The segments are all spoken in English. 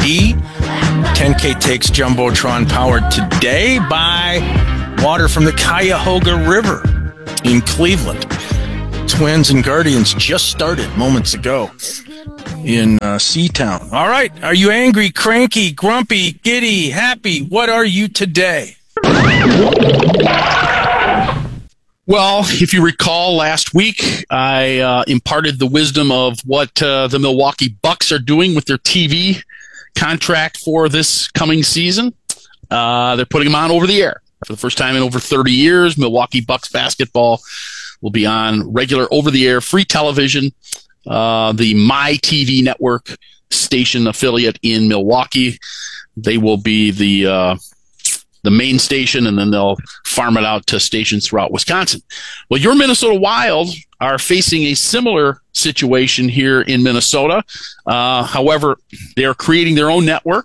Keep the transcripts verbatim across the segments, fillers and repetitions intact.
B. ten K Takes Jumbotron powered today by water from the Cuyahoga River in Cleveland. Twins and Guardians just started moments ago in uh, Seatown. All right. Are you angry, cranky, grumpy, giddy, happy? What are you today? Well, if you recall, last week I uh, imparted the wisdom of what uh, the Milwaukee Bucks are doing with their T V contract for this coming season. Uh, they're putting them on over the air for the first time in over thirty years. Milwaukee Bucks basketball will be on regular over-the-air free television, uh, the My T V network station affiliate in Milwaukee. They will be the uh, the main station, and then they'll farm it out to stations throughout Wisconsin. Well, your Minnesota Wild are facing a similar situation here in Minnesota. Uh, however, they are creating their own network,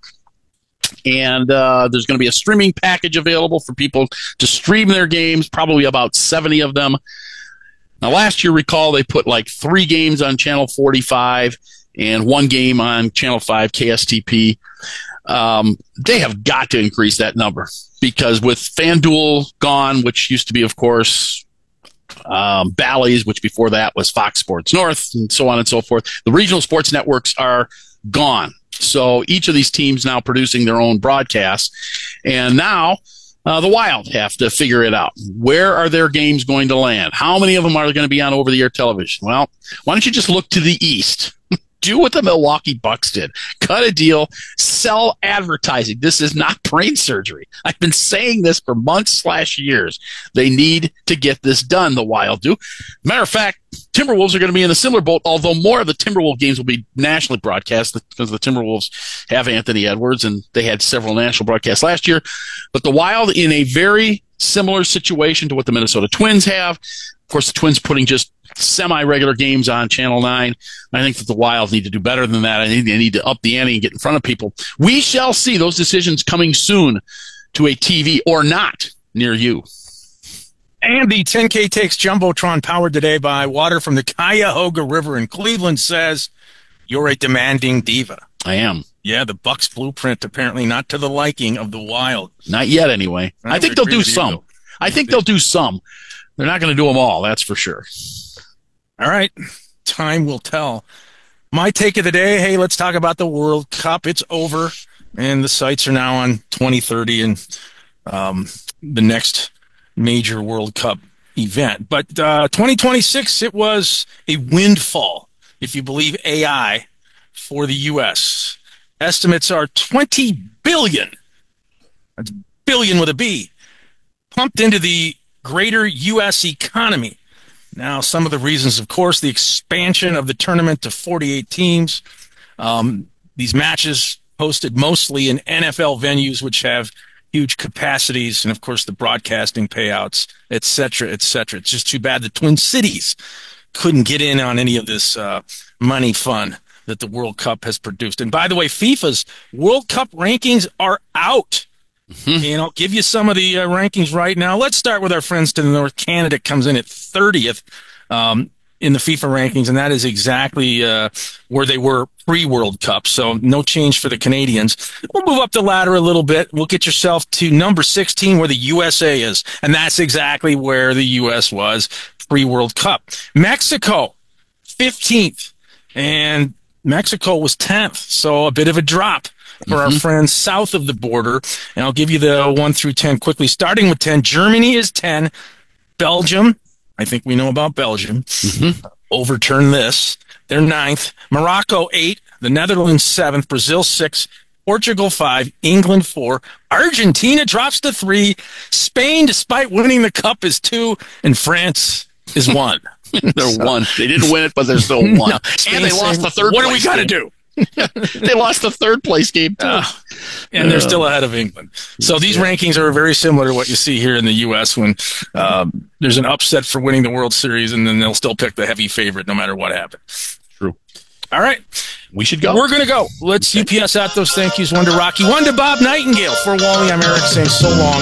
and uh, there's going to be a streaming package available for people to stream their games, probably about seventy of them. Now, last year, recall, they put like three games on Channel forty-five and one game on Channel five K S T P. Um, they have got to increase that number because with FanDuel gone, which used to be, of course, um, Bally's, which before that was Fox Sports North, and so on and so forth, the regional sports networks are gone. So each of these teams now producing their own broadcasts, and now uh, the Wild have to figure it out. Where are their games going to land? How many of them are going to be on over-the-air television? Well, why don't you just look to the East? Do what the Milwaukee Bucks did. Cut a deal, sell advertising. This is not brain surgery. I've been saying this for months slash years. They need to get this done, the Wild do. Matter of fact, Timberwolves are going to be in a similar boat, although more of the Timberwolves games will be nationally broadcast because the Timberwolves have Anthony Edwards, and they had several national broadcasts last year. But the Wild in a very similar situation to what the Minnesota Twins have. Of course, the Twins putting just semi-regular games on Channel nine. I think that the Wild need to do better than that. I think they need to up the ante and get in front of people. We shall see those decisions coming soon to a T V or not near you. And the ten K Takes Jumbotron powered today by water from the Cuyahoga River in Cleveland says, you're a demanding diva. I am. Yeah, the Bucks blueprint apparently not to the liking of the Wild. Not yet, anyway. I, I think they'll do some. You, I think they'll do some. They're not going to do them all, that's for sure. All right. Time will tell. My take of the day, hey, let's talk about the World Cup. It's over, and the sights are now on twenty thirty and um, the next major World Cup event. But uh, twenty twenty-six, it was a windfall, if you believe A I, for the U S. Estimates are twenty billion dollars, that's billion with a B, pumped into the greater U S economy. Now, some of the reasons, of course, the expansion of the tournament to forty-eight teams. Um, these matches hosted mostly in N F L venues, which have huge capacities, and, of course, the broadcasting payouts, et cetera, et cetera. It's just too bad the Twin Cities couldn't get in on any of this uh, money fun that the World Cup has produced. And, by the way, FIFA's World Cup rankings are out. Mm-hmm. And I'll give you some of the uh, rankings right now. Let's start with our friends to the north. Canada comes in at thirtieth um, in the FIFA rankings, and that is exactly uh, where they were pre-World Cup. So no change for the Canadians. We'll move up the ladder a little bit. We'll get yourself to number sixteen, where the U S A is, and that's exactly where the U S was pre-World Cup. Mexico, fifteenth, and Mexico was tenth, so a bit of a drop for mm-hmm. our friends south of the border. And I'll give you the one through ten quickly. Starting with ten, Germany is ten. Belgium, I think we know about Belgium, mm-hmm. overturn this. They're ninth. Morocco, eight. The Netherlands, seventh. Brazil, six. Portugal, five. England, four. Argentina drops to three. Spain, despite winning the cup, is two. And France is one. They're so, one. They didn't win it, but they're still one. No, and they lost the third What place do we got to do? They lost the third place game, too. Uh, and they're still ahead of England. So these yeah. rankings are very similar to what you see here in the U S when um, there's an upset for winning the World Series, and then they'll still pick the heavy favorite no matter what happens. True. All right. We should go. We're going to go. Let's okay. U P S out those thank yous. One to Rocky, one to Bob Nightingale. For Wally, I'm Eric saying so long.